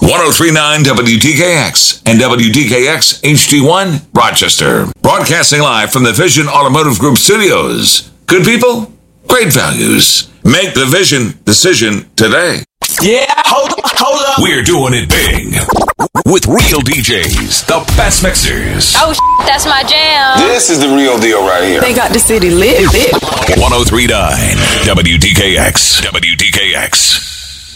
1039 WDKX and WDKX HD1 Rochester. Broadcasting live from the Vision Automotive Group studios. Good people, great values. Make the Vision decision today. Yeah, hold up. We're doing it big with real DJs, the best mixers. Oh, that's my jam. This is the real deal right here. They got the city lit. 1039 WDKX. WDKX.